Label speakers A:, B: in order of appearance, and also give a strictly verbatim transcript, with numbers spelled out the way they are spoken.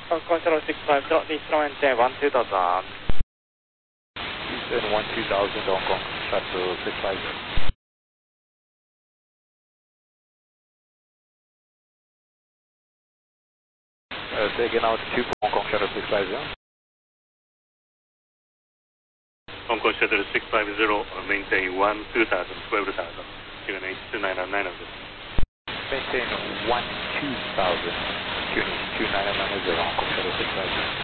A: Hong Kong Shuttle six five zero, please maintain one two thousand.
B: Houston one two thousand, Hong Kong Shuttle six five zero. Uh, taking out two Hong Kong Shuttle six five zero.
C: Hong Kong Shuttle six five zero, maintain one two thousand, twelve thousand, Q N H two nine nine zero.
B: Maintain one two thousand, Q N H two nine nine zero, Hong Kong Shuttle six five zero.